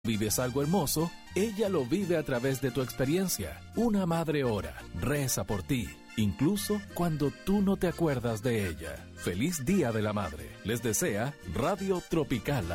¿Vives algo hermoso? Ella lo vive a través de tu experiencia. Una madre ora, reza por ti, incluso cuando tú no te acuerdas de ella. Feliz Día de la Madre. Les desea Radio Tropical.